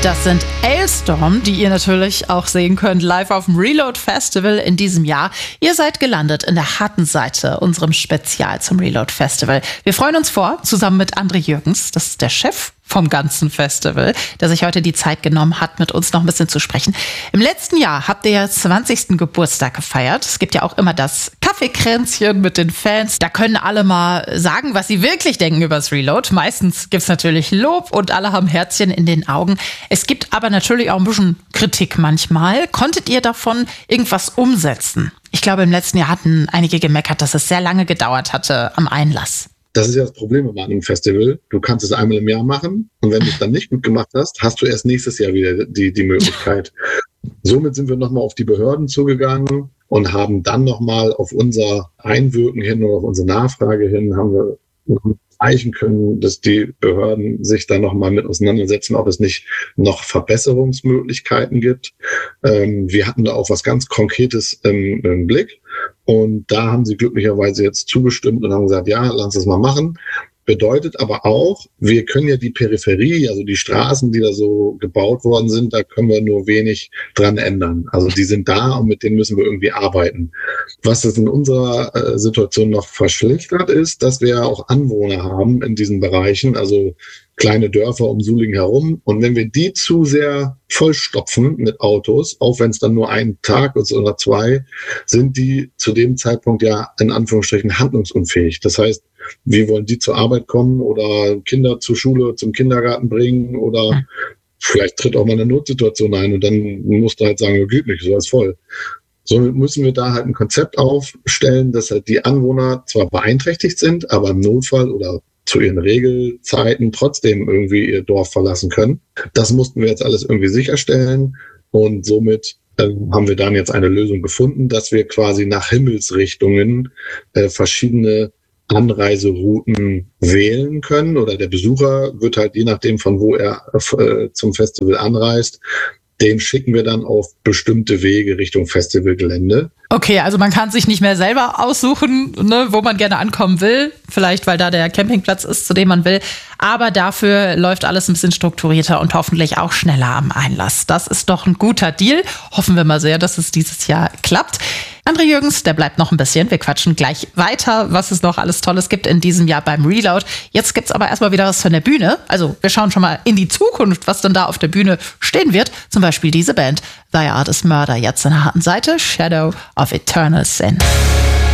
Das sind Alestorm, die ihr natürlich auch sehen könnt live auf dem Reload Festival in diesem Jahr. Ihr seid gelandet in der harten Seite, unserem Spezial zum Reload Festival. Wir freuen uns zusammen mit André Jürgens, das ist der Chef vom ganzen Festival, der sich heute die Zeit genommen hat, mit uns noch ein bisschen zu sprechen. Im letzten Jahr habt ihr ja 20. Geburtstag gefeiert. Es gibt ja auch immer das Kaffeekränzchen mit den Fans. Da können alle mal sagen, was sie wirklich denken über das Reload. Meistens gibt's natürlich Lob und alle haben Herzchen in den Augen. Es gibt aber natürlich auch ein bisschen Kritik manchmal. Konntet ihr davon irgendwas umsetzen? Ich glaube, im letzten Jahr hatten einige gemeckert, dass es sehr lange gedauert hatte am Einlass. Das ist ja das Problem bei einem Festival. Du kannst es einmal im Jahr machen und wenn du es dann nicht gut gemacht hast, hast du erst nächstes Jahr wieder die Möglichkeit. Somit sind wir nochmal auf die Behörden zugegangen und haben dann nochmal auf unser Einwirken hin oder auf unsere Nachfrage hin, haben wir erreichen können, dass die Behörden sich da nochmal mit auseinandersetzen, ob es nicht noch Verbesserungsmöglichkeiten gibt. Wir hatten da auch was ganz Konkretes im Blick und da haben sie glücklicherweise jetzt zugestimmt und haben gesagt, ja, lass es mal machen. Bedeutet aber auch, wir können ja die Peripherie, also die Straßen, die da so gebaut worden sind, da können wir nur wenig dran ändern. Also die sind da und mit denen müssen wir irgendwie arbeiten. Was es in unserer Situation noch verschlechtert ist, dass wir auch Anwohner haben in diesen Bereichen, also kleine Dörfer um Sulingen herum. Und wenn wir die zu sehr vollstopfen mit Autos, auch wenn es dann nur einen Tag ist oder zwei, sind die zu dem Zeitpunkt ja in Anführungsstrichen handlungsunfähig. Das heißt, wie wollen die zur Arbeit kommen oder Kinder zur Schule, zum Kindergarten bringen oder vielleicht tritt auch mal eine Notsituation ein und dann musst du halt sagen, ja, geht nicht, so ist voll. Somit müssen wir da halt ein Konzept aufstellen, dass halt die Anwohner zwar beeinträchtigt sind, aber im Notfall oder zu ihren Regelzeiten trotzdem irgendwie ihr Dorf verlassen können. Das mussten wir jetzt alles irgendwie sicherstellen und somit haben wir dann jetzt eine Lösung gefunden, dass wir quasi nach Himmelsrichtungen verschiedene Anreiserouten wählen können oder der Besucher wird halt je nachdem, von wo er zum Festival anreist, den schicken wir dann auf bestimmte Wege Richtung Festivalgelände. Okay, also man kann sich nicht mehr selber aussuchen, ne, wo man gerne ankommen will. Vielleicht, weil da der Campingplatz ist, zu dem man will. Aber dafür läuft alles ein bisschen strukturierter und hoffentlich auch schneller am Einlass. Das ist doch ein guter Deal. Hoffen wir mal sehr, dass es dieses Jahr klappt. André Jürgens, der bleibt noch ein bisschen. Wir quatschen gleich weiter, was es noch alles Tolles gibt in diesem Jahr beim Reload. Jetzt gibt's aber erstmal wieder was von der Bühne. Also wir schauen schon mal in die Zukunft, was dann da auf der Bühne stehen wird. Zum Beispiel diese Band, Thy Art is Murder, jetzt in der harten Seite, Shadow of Eternal Sin.